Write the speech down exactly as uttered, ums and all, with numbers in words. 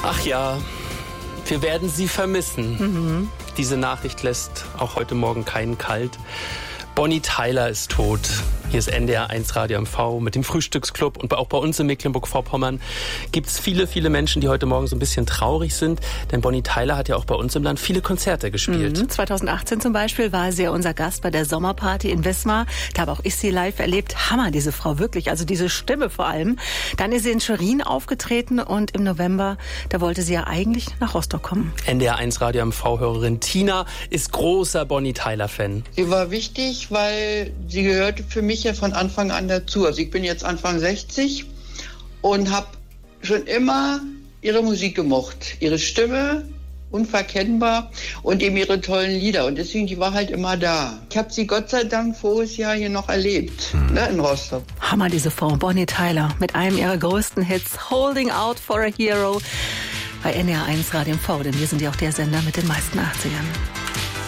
Ach ja, wir werden sie vermissen. Mhm. Diese Nachricht lässt auch heute Morgen keinen kalt. Bonnie Tyler ist tot. Hier ist N D R eins Radio M V mit dem Frühstücksclub. Und auch bei uns in Mecklenburg-Vorpommern gibt es viele, viele Menschen, die heute Morgen so ein bisschen traurig sind. Denn Bonnie Tyler hat ja auch bei uns im Land viele Konzerte gespielt. Mhm. zweitausendachtzehn zum Beispiel war sie ja unser Gast bei der Sommerparty in Wismar. Da habe auch ich sie live erlebt. Hammer, diese Frau, wirklich. Also diese Stimme vor allem. Dann ist sie in Schwerin aufgetreten und im November, da wollte sie ja eigentlich nach Rostock kommen. N D R eins Radio M V-Hörerin Tina ist großer Bonnie Tyler-Fan. Sie war wichtig, weil sie gehörte für mich ja von Anfang an dazu. Also ich bin jetzt Anfang sechzig und habe schon immer ihre Musik gemocht. Ihre Stimme, unverkennbar, und eben ihre tollen Lieder. Und deswegen, die war halt immer da. Ich habe sie Gott sei Dank voriges Jahr hier noch erlebt, hm. ne, in Rostock. Hammer, diese Frau, Bonnie Tyler, mit einem ihrer größten Hits, Holding Out for a Hero, bei N D R eins Radio M V, denn wir sind ja auch der Sender mit den meisten achtzigern.